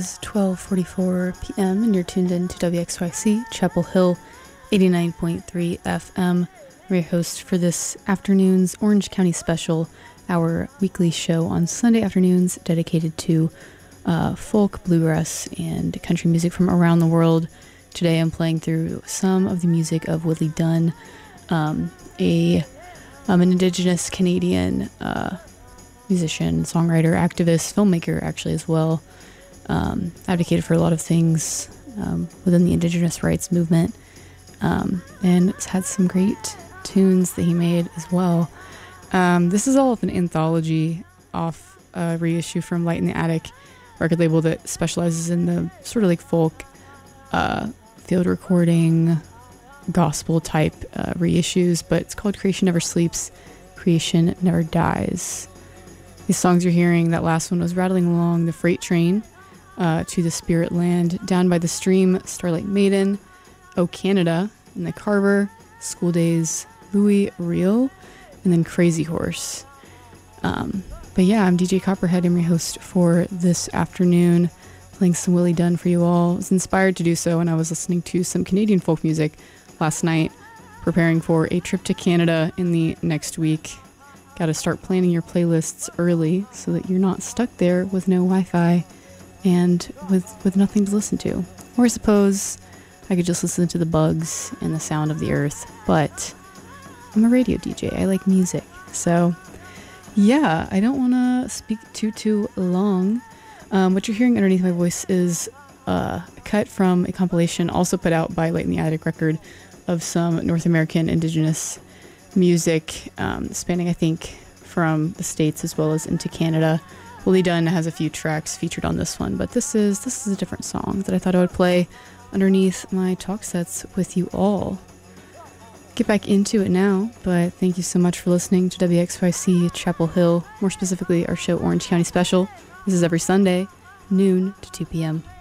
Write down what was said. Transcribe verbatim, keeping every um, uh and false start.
It's twelve forty-four p.m. and you're tuned in to W X Y C Chapel Hill eighty-nine point three F M. I'm your host for this afternoon's Orange County Special, our weekly show on Sunday afternoons dedicated to uh, folk, bluegrass, and country music from around the world. Today I'm playing through some of the music of Willie Dunn, um, a um, an Indigenous Canadian uh, musician, songwriter, activist, filmmaker actually as well. Um, advocated for a lot of things um, within the Indigenous rights movement, um, and it's had some great tunes that he made as well. Um, this is all of an anthology off a reissue from Light in the Attic, record label that specializes in the sort of like folk, uh, field recording, gospel type uh, reissues, but it's called Creation Never Sleeps, Creation Never Dies. These songs you're hearing, that last one was Rattling Along the Freight Train, Uh, to the Spirit Land, Down by the Stream, Starlight Maiden, Oh Canada, and the Carver, School Days, Louis Real, and then Crazy Horse. Um, but yeah, I'm D J Copperhead. I'm your host for this afternoon, playing some Willie Dunn for you all. I was inspired to do so when I was listening to some Canadian folk music last night, preparing for a trip to Canada in the next week. Got to start planning your playlists early so that you're not stuck there with no Wi-Fi and with with nothing to listen to. Or I suppose I could just listen to the bugs and the sound of the earth, but I'm a radio D J. I like music. So yeah, I don't want to speak too, too long. Um, what you're hearing underneath my voice is uh, a cut from a compilation also put out by Light in the Attic record of some North American Indigenous music, um, spanning, I think, from the States as well as into Canada. Willie Dunn has a few tracks featured on this one, but this is this is a different song that I thought I would play underneath my talk sets with you all. Get back into it now, but thank you so much for listening to W X Y C Chapel Hill, more specifically our show Orange County Special. This is every Sunday, noon to two p.m.